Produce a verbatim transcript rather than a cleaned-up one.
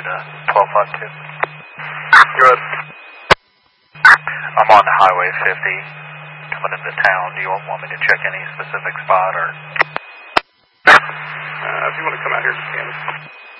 to twelve five two. Good. I'm on Highway fifty, coming into town. Do you want me to check any specific spot, or? Uh, if you want to come out here, you can.